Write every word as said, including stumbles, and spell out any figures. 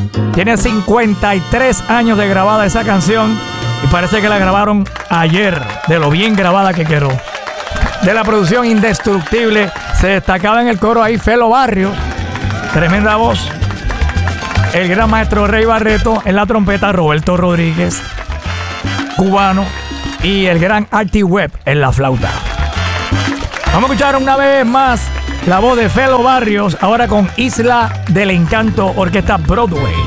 Tiene cincuenta y tres años de grabada esa canción y parece que la grabaron ayer, de lo bien grabada que quedó. De la producción indestructible, se destacaba en el coro ahí Felo Barrios, tremenda voz. El gran maestro Rey Barreto en la trompeta, Roberto Rodríguez, cubano, y el gran Artie Webb en la flauta. Vamos a escuchar una vez más la voz de Felo Barrios, ahora con Isla del Encanto, Orquesta Broadway.